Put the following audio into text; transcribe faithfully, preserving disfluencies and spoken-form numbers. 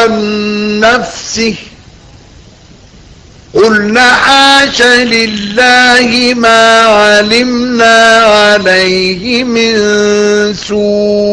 عن نفسه قلنا حاش لله ما علمنا عليه من سوء